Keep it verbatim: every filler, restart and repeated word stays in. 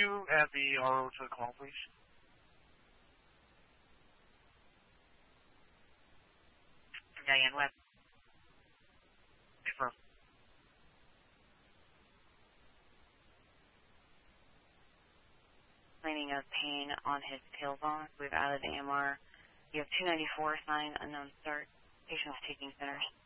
you add the R O to the call, please? Diane Webb. Confirm. Complaining of pain on his tailbone. We've added A M R. You have two ninety-four, sign unknown start. Patient is taking centers.